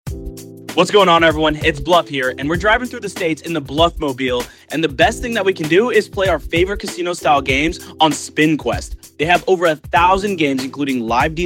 What's going on, everyone? It's Bluff here, and we're driving through the states in the Bluff Mobile. And the best thing that we can do is play our favorite casino-style games on Spin Quest. They have over 1,000 games, including live